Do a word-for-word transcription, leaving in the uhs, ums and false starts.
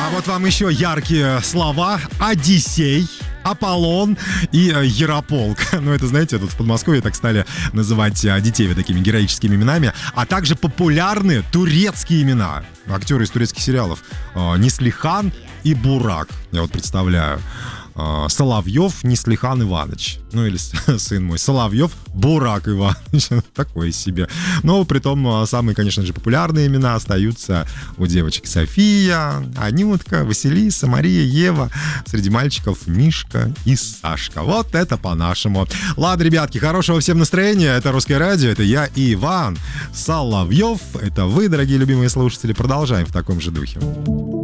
вот вам еще яркие слова. Одиссей, Аполлон и э, Ярополк. Ну, это, знаете, тут в Подмосковье так стали называть э, детей вот такими героическими именами. А также популярные турецкие имена. Актеры из турецких сериалов. Э, Неслихан и Бурак. Я вот представляю. Э, Соловьев Неслихан Иванович. Ну, или сын мой. Соловьев Бурак Иванович. Такое себе. Но при том самые, конечно же, популярные имена остаются у девочек: София, Анютка, Василиса, Мария, Ева. Среди мальчиков Мишка и Сашка. Вот это по-нашему. Ладно, ребятки, хорошего всем настроения. Это Русское радио, это я и Иван Соловьев. Это вы, дорогие любимые слушатели. Продолжаем в таком же духе.